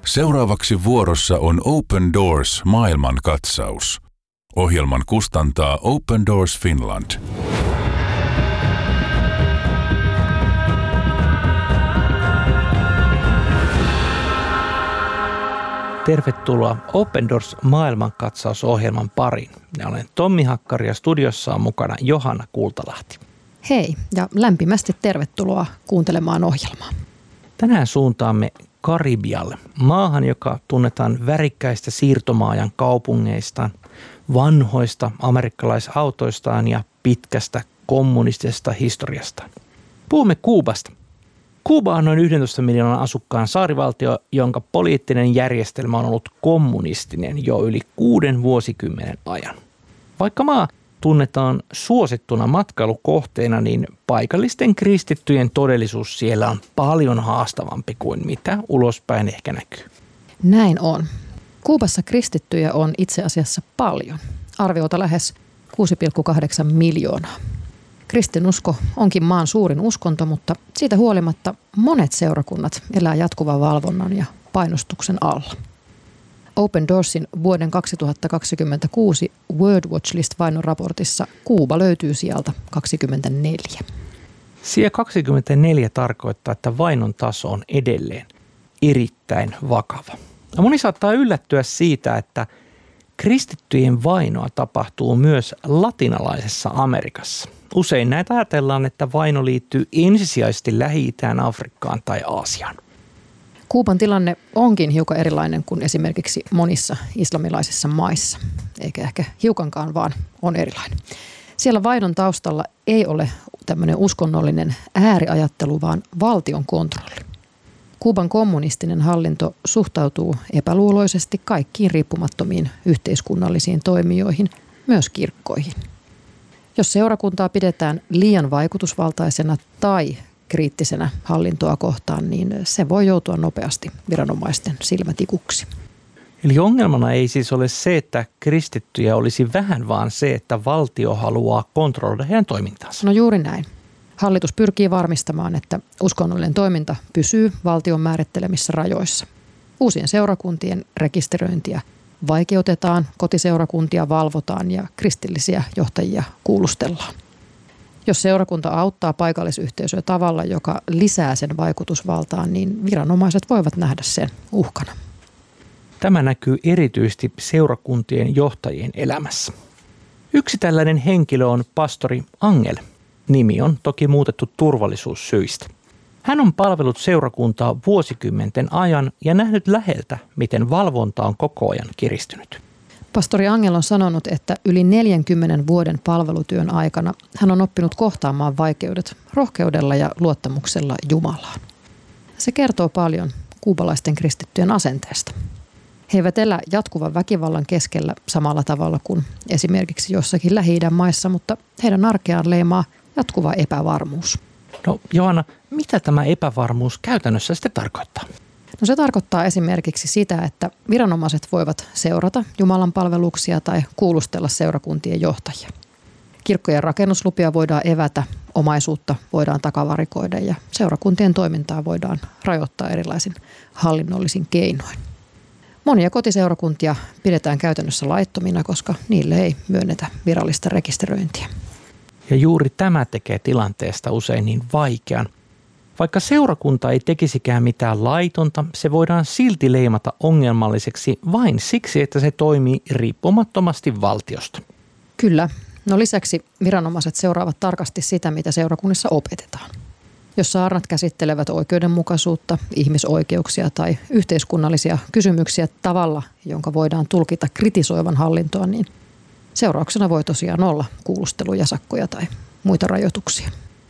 Seuraavaksi vuorossa on Open Doors maailmankatsaus. Ohjelman kustantaa Open Doors Finland. Tervetuloa Open Doors maailmankatsausohjelman pariin. Minä olen Tommi Hakkari ja studiossa on mukana Johanna Kultalahti. Hei ja lämpimästi tervetuloa kuuntelemaan ohjelmaa. Tänään suuntaamme Karibialle, maahan, joka tunnetaan värikkäistä siirtomaajan kaupungeistaan, vanhoista amerikkalaisautoistaan ja pitkästä kommunistisesta historiastaan. Puhumme Kuubasta. Kuuba on noin 11 miljoonan asukkaan saarivaltio, jonka poliittinen järjestelmä on ollut kommunistinen jo yli 6 vuosikymmenen ajan. Vaikka maa tunnetaan suosittuna matkailukohteena, niin paikallisten kristittyjen todellisuus siellä on paljon haastavampi kuin mitä ulospäin ehkä näkyy. Näin on. Kuubassa kristittyjä on itse asiassa paljon. Arviolta lähes 6,8 miljoonaa. Kristinusko onkin maan suurin uskonto, mutta siitä huolimatta monet seurakunnat elää jatkuvan valvonnan ja painostuksen alla. Open Doorsin vuoden 2026 World Watch List-vainoraportissa Kuuba löytyy sieltä 24. Sija 24 tarkoittaa, että vainon taso on edelleen erittäin vakava. Ja moni saattaa yllättyä siitä, että kristittyjen vainoa tapahtuu myös latinalaisessa Amerikassa. Usein näitä ajatellaan, että vaino liittyy ensisijaisesti Lähi-Itään, Afrikkaan tai Aasiaan. Kuuban tilanne onkin hiukan erilainen kuin esimerkiksi monissa islamilaisissa maissa, eikä ehkä hiukankaan, vaan on erilainen. Siellä vainon taustalla ei ole tämmöinen uskonnollinen ääriajattelu, vaan valtion kontrolli. Kuuban kommunistinen hallinto suhtautuu epäluuloisesti kaikkiin riippumattomiin yhteiskunnallisiin toimijoihin, myös kirkkoihin. Jos seurakuntaa pidetään liian vaikutusvaltaisena tai kriittisenä hallintoa kohtaan, niin se voi joutua nopeasti viranomaisten silmätikuksi. Eli ongelmana ei siis ole se, että kristittyjä olisi vähän, vaan se, että valtio haluaa kontrolloida heidän toimintaansa. No juuri näin. Hallitus pyrkii varmistamaan, että uskonnollinen toiminta pysyy valtion määrittelemissä rajoissa. Uusien seurakuntien rekisteröintiä vaikeutetaan, kotiseurakuntia valvotaan ja kristillisiä johtajia kuulustellaan. Jos seurakunta auttaa paikallisyhteisöä tavalla, joka lisää sen vaikutusvaltaan, niin viranomaiset voivat nähdä sen uhkana. Tämä näkyy erityisesti seurakuntien johtajien elämässä. Yksi tällainen henkilö on pastori Angel. Nimi on toki muutettu turvallisuussyistä. Hän on palvellut seurakuntaa vuosikymmenten ajan ja nähnyt läheltä, miten valvonta on koko ajan kiristynyt. Pastori Angel on sanonut, että yli 40 vuoden palvelutyön aikana hän on oppinut kohtaamaan vaikeudet rohkeudella ja luottamuksella Jumalaan. Se kertoo paljon kuubalaisten kristittyjen asenteesta. He eivät elä jatkuvan väkivallan keskellä samalla tavalla kuin esimerkiksi jossakin Lähi-idän maissa, mutta heidän arkeaan leimaa jatkuva epävarmuus. No Johanna, mitä tämä epävarmuus käytännössä sitten tarkoittaa? No se tarkoittaa esimerkiksi sitä, että viranomaiset voivat seurata Jumalan palveluksia tai kuulustella seurakuntien johtajia. Kirkkojen rakennuslupia voidaan evätä, omaisuutta voidaan takavarikoida ja seurakuntien toimintaa voidaan rajoittaa erilaisin hallinnollisin keinoin. Monia kotiseurakuntia pidetään käytännössä laittomina, koska niille ei myönnetä virallista rekisteröintiä. Ja juuri tämä tekee tilanteesta usein niin vaikean. Vaikka seurakunta ei tekisikään mitään laitonta, se voidaan silti leimata ongelmalliseksi vain siksi, että se toimii riippumattomasti valtiosta. Kyllä. No lisäksi viranomaiset seuraavat tarkasti sitä, mitä seurakunnissa opetetaan. Jos saarnat käsittelevät oikeudenmukaisuutta, ihmisoikeuksia tai yhteiskunnallisia kysymyksiä tavalla, jonka voidaan tulkita kritisoivan hallintoa, niin seurauksena voi tosiaan olla kuulusteluja, sakkoja tai muita rajoituksia.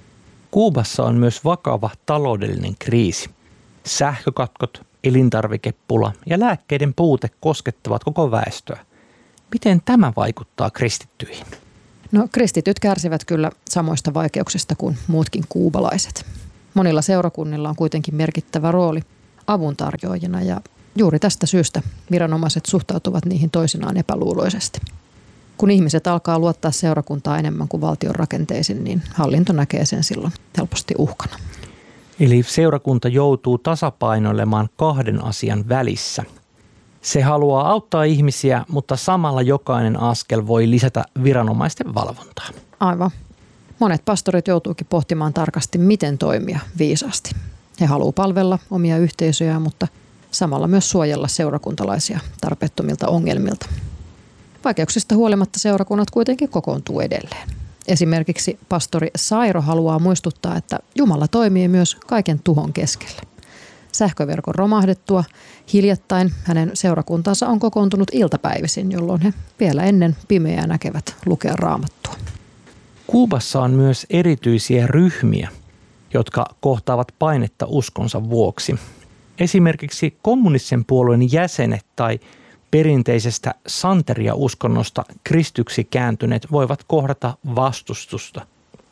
Kuubassa on myös vakava taloudellinen kriisi. Sähkökatkot, elintarvikepula ja lääkkeiden puute koskettavat koko väestöä. Miten tämä vaikuttaa kristittyihin? No kristityt kärsivät kyllä samoista vaikeuksista kuin muutkin kuubalaiset. Monilla seurakunnilla on kuitenkin merkittävä rooli avuntarjoajina ja juuri tästä syystä viranomaiset suhtautuvat niihin toisinaan epäluuloisesti. Kun ihmiset alkaa luottaa seurakuntaa enemmän kuin valtion rakenteisiin, niin hallinto näkee sen silloin helposti uhkana. Eli seurakunta joutuu tasapainoilemaan kahden asian välissä. Se haluaa auttaa ihmisiä, mutta samalla jokainen askel voi lisätä viranomaisten valvontaa. Aivan. Monet pastorit joutuukin pohtimaan tarkasti, miten toimia viisaasti. He haluavat palvella omia yhteisöjään, mutta samalla myös suojella seurakuntalaisia tarpeettomilta ongelmilta. Vaikeuksista huolimatta seurakunnat kuitenkin kokoontuu edelleen. Esimerkiksi pastori Sairo haluaa muistuttaa, että Jumala toimii myös kaiken tuhon keskellä. Sähköverkon romahdettua hiljattain hänen seurakuntansa on kokoontunut iltapäivisin, jolloin he vielä ennen pimeää näkevät lukea Raamattua. Kuubassa on myös erityisiä ryhmiä, jotka kohtaavat painetta uskonsa vuoksi. Esimerkiksi kommunistisen puolueen jäsenet tai perinteisestä santeria-uskonnosta kristyksi kääntyneet voivat kohdata vastustusta.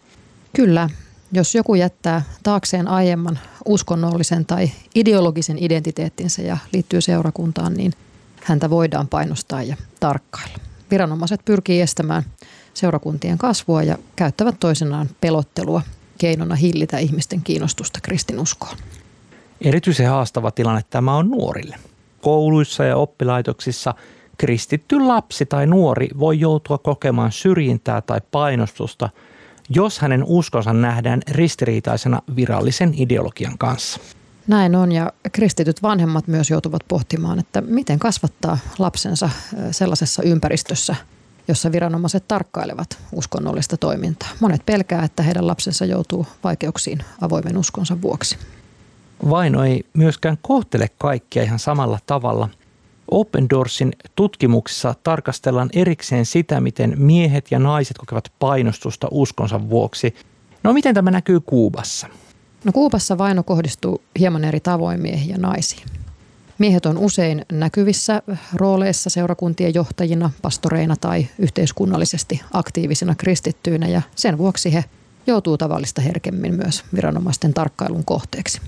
Kyllä, jos joku jättää taakseen aiemman uskonnollisen tai ideologisen identiteettinsä ja liittyy seurakuntaan, niin häntä voidaan painostaa ja tarkkailla. Viranomaiset pyrkii estämään seurakuntien kasvua ja käyttävät toisenaan pelottelua keinona hillitä ihmisten kiinnostusta kristinuskoon. Erityisen haastava tilanne tämä on nuorille. Kouluissa ja oppilaitoksissa kristitty lapsi tai nuori voi joutua kokemaan syrjintää tai painostusta, jos hänen uskonsa nähdään ristiriitaisena virallisen ideologian kanssa. Näin on, ja kristityt vanhemmat myös joutuvat pohtimaan, että miten kasvattaa lapsensa sellaisessa ympäristössä, jossa viranomaiset tarkkailevat uskonnollista toimintaa. Monet pelkää, että heidän lapsensa joutuu vaikeuksiin avoimen uskonsa vuoksi. Vaino ei myöskään kohtele kaikkia ihan samalla tavalla. Open Doorsin tutkimuksissa tarkastellaan erikseen sitä, miten miehet ja naiset kokevat painostusta uskonsa vuoksi. No miten tämä näkyy Kuubassa? No Kuubassa vaino kohdistuu hieman eri tavoin miehiin ja naisiin. Miehet on usein näkyvissä rooleissa seurakuntien johtajina, pastoreina tai yhteiskunnallisesti aktiivisina kristittyinä, ja sen vuoksi he joutuu tavallista herkemmin myös viranomaisten tarkkailun kohteeksi.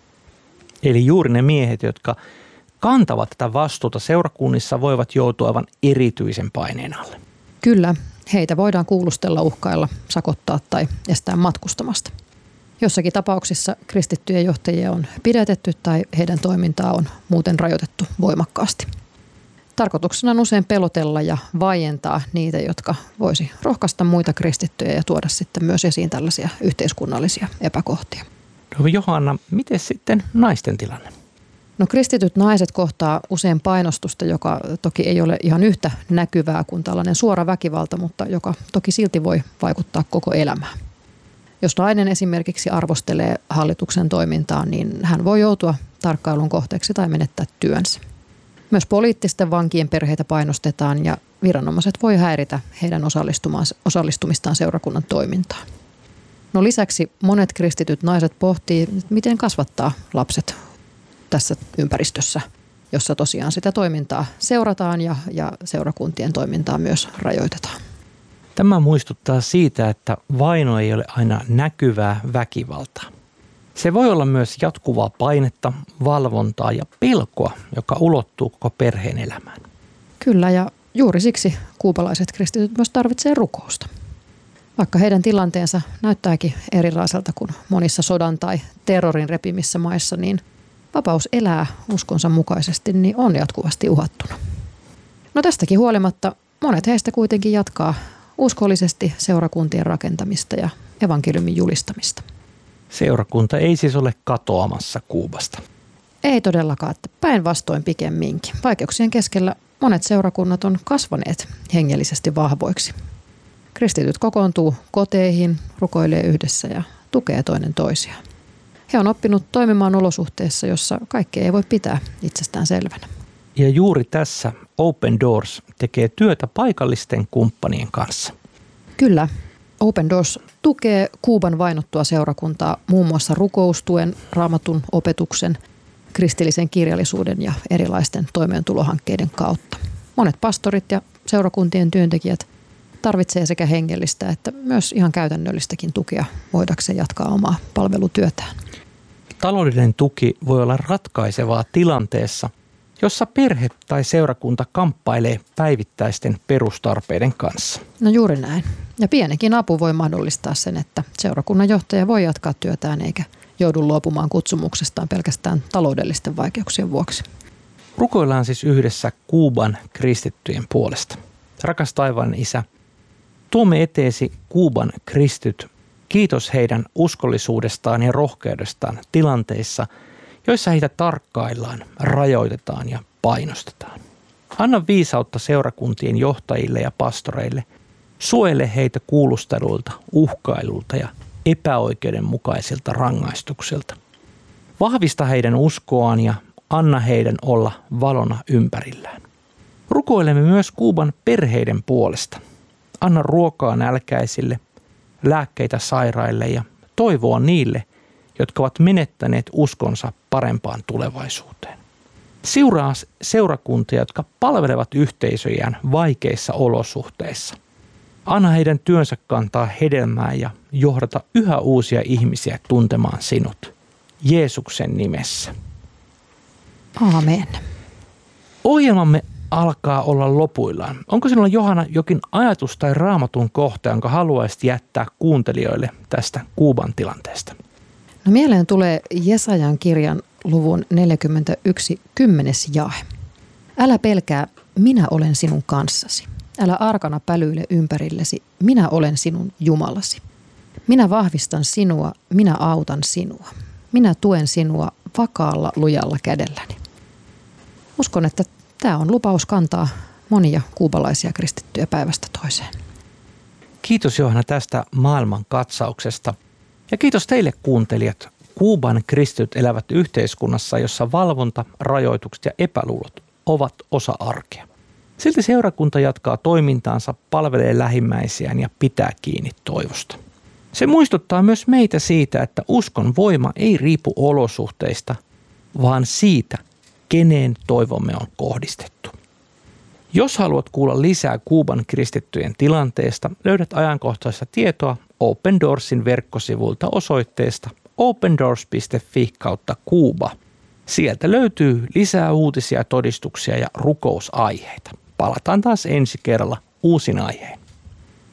Eli juuri ne miehet, jotka kantavat tätä vastuuta seurakunnissa, voivat joutua aivan erityisen paineen alle. Kyllä, heitä voidaan kuulustella, uhkailla, sakottaa tai estää matkustamasta. Jossakin tapauksissa kristittyjen johtajia on pidätetty tai heidän toimintaa on muuten rajoitettu voimakkaasti. Tarkoituksena on usein pelotella ja vaientaa niitä, jotka voisi rohkaista muita kristittyjä ja tuoda sitten myös esiin tällaisia yhteiskunnallisia epäkohtia. No Johanna, miten sitten naisten tilanne? No kristityt naiset kohtaa usein painostusta, joka toki ei ole ihan yhtä näkyvää kuin tällainen suora väkivalta, mutta joka toki silti voi vaikuttaa koko elämään. Jos nainen esimerkiksi arvostelee hallituksen toimintaa, niin hän voi joutua tarkkailun kohteeksi tai menettää työnsä. Myös poliittisten vankien perheitä painostetaan ja viranomaiset voi häiritä heidän osallistumistaan seurakunnan toimintaan. No lisäksi monet kristityt naiset pohtii, miten kasvattaa lapset tässä ympäristössä, jossa tosiaan sitä toimintaa seurataan ja seurakuntien toimintaa myös rajoitetaan. Tämä muistuttaa siitä, että vaino ei ole aina näkyvää väkivaltaa. Se voi olla myös jatkuvaa painetta, valvontaa ja pelkoa, joka ulottuu koko perheen elämään. Kyllä, ja juuri siksi kuubalaiset kristityt myös tarvitsee rukousta. Vaikka heidän tilanteensa näyttääkin erilaiselta kuin monissa sodan tai terrorin repimissä maissa, niin vapaus elää uskonsa mukaisesti niin on jatkuvasti uhattuna. No tästäkin huolimatta monet heistä kuitenkin jatkaa uskollisesti seurakuntien rakentamista ja evankeliumin julistamista. Seurakunta ei siis ole katoamassa Kuubasta. Ei todellakaan, että päinvastoin pikemminkin. Vaikeuksien keskellä monet seurakunnat on kasvaneet hengellisesti vahvoiksi. Kristityt kokoontuu koteihin, rukoilee yhdessä ja tukee toinen toisiaan. He on oppinut toimimaan olosuhteissa, jossa kaikkea ei voi pitää itsestään selvänä. Ja juuri tässä Open Doors tekee työtä paikallisten kumppanien kanssa. Kyllä. Open Doors tukee Kuuban vainottua seurakuntaa muun muassa rukoustuen, raamatun opetuksen, kristillisen kirjallisuuden ja erilaisten toimeentulohankkeiden kautta. Monet pastorit ja seurakuntien työntekijät tarvitsee sekä hengellistä että myös ihan käytännöllistäkin tukea voidakseen jatkaa omaa palvelutyötään. Taloudellinen tuki voi olla ratkaisevaa tilanteessa, jossa perhe tai seurakunta kamppailee päivittäisten perustarpeiden kanssa. No juuri näin. Ja pienikin apu voi mahdollistaa sen, että seurakunnan johtaja voi jatkaa työtään joudu luopumaan kutsumuksestaan pelkästään taloudellisten vaikeuksien vuoksi. Rukoillaan siis yhdessä Kuuban kristittyjen puolesta. Rakas taivaan Isä, tuomme eteesi Kuuban kristityt. Kiitos heidän uskollisuudestaan ja rohkeudestaan tilanteissa, joissa heitä tarkkaillaan, rajoitetaan ja painostetaan. Anna viisautta seurakuntien johtajille ja pastoreille. Suojele heitä kuulusteluilta, uhkailulta ja epäoikeudenmukaisilta rangaistuksilta. Vahvista heidän uskoaan ja anna heidän olla valona ympärillään. Rukoilemme myös Kuuban perheiden puolesta. Anna ruokaa nälkäisille, lääkkeitä sairaille ja toivoa niille, jotka ovat menettäneet uskonsa parempaan tulevaisuuteen. Siuraa seurakuntia, jotka palvelevat yhteisöjään vaikeissa olosuhteissa. Anna heidän työnsä kantaa hedelmää ja johdata yhä uusia ihmisiä tuntemaan sinut. Jeesuksen nimessä. Aamen. Ohjelmamme alkaa olla lopuillaan. Onko sinulla, Johanna, jokin ajatus tai raamatun kohta, jonka haluaisit jättää kuuntelijoille tästä Kuuban tilanteesta? No mieleen tulee Jesajan kirjan luvun 41, 10. jae. Älä pelkää, minä olen sinun kanssasi. Älä arkana pälyile ympärillesi, minä olen sinun Jumalasi. Minä vahvistan sinua, minä autan sinua. Minä tuen sinua vakaalla lujalla kädelläni. Uskon, että tämä on lupaus kantaa monia kuubalaisia kristittyjä päivästä toiseen. Kiitos, Johanna, tästä maailman katsauksesta. Ja kiitos teille, kuuntelijat. Kuuban kristityt elävät yhteiskunnassa, jossa valvonta, rajoitukset ja epäluulot ovat osa arkea. Silti seurakunta jatkaa toimintaansa, palvelee lähimmäisiään ja pitää kiinni toivosta. Se muistuttaa myös meitä siitä, että uskon voima ei riipu olosuhteista, vaan siitä, keneen toivomme on kohdistettu. Jos haluat kuulla lisää Kuuban kristittyjen tilanteesta, löydät ajankohtaista tietoa Open Doorsin verkkosivuilta osoitteesta opendoors.fi/Kuuba. Sieltä löytyy lisää uutisia, todistuksia ja rukousaiheita. Palataan taas ensi kerralla uusin aiheen.